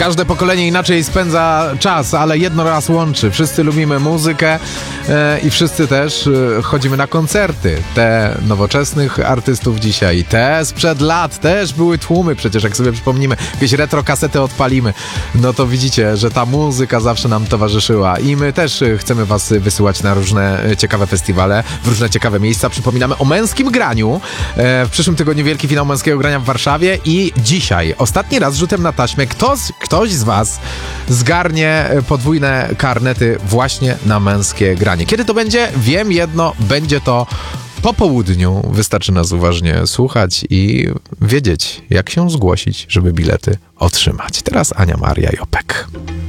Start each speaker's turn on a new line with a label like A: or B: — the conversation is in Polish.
A: Każde pokolenie inaczej spędza czas, ale jedno raz łączy. Wszyscy lubimy muzykę i wszyscy też chodzimy na koncerty. Te nowoczesnych artystów dzisiaj, te sprzed lat też były tłumy przecież, jak sobie przypomnimy, jakieś retro kasety odpalimy, no to widzicie, że ta muzyka zawsze nam towarzyszyła i my też chcemy was wysyłać na różne ciekawe festiwale, w różne ciekawe miejsca. Przypominamy o męskim graniu. W przyszłym tygodniu wielki finał męskiego grania w Warszawie i dzisiaj ostatni raz rzutem na taśmę ktoś z was zgarnie podwójne karnety właśnie na męskie granie. Kiedy to będzie? Wiem jedno, będzie to po południu. Wystarczy nas uważnie słuchać i wiedzieć, jak się zgłosić, żeby bilety otrzymać. Teraz Ania Maria Jopek.